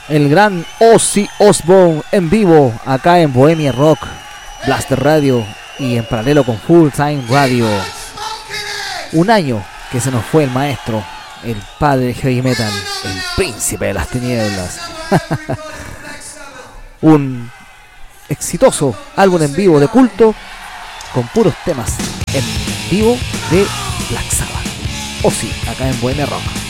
el gran Ozzy Osbourne en vivo acá en Bohemia Rock, Blaster Radio y en paralelo con Full Time Radio. Un año que se nos fue el maestro, el padre de heavy metal, el príncipe de las tinieblas. Un exitoso álbum en vivo de culto con puros temas en vivo de Black Sabbath. Ozzy acá en Bohemia Rock.